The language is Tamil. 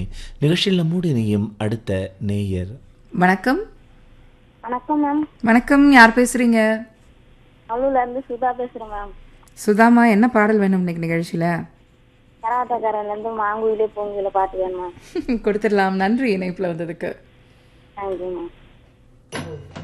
நிகழ்ச்சியில் நம்மோடு இணையும் அடுத்த நேயர். வணக்கம். வணக்கம் மேம். வணக்கம், யார் பேசுறீங்க? அவளூர்ல இருந்து சுதா பேசுறேன் மேம். சுதாமா, என்ன பாடல் வேணும் இன்னைக்கு நிகழ்ச்சியில? கராத்தக்காரன்ல இருந்து மாங்குயிலே பூங்குயில பாட்டு வேணும் மேம். கொடுத்துடலாம். நன்றி இணைப்புல வந்ததுக்கு. Thank you ma'am.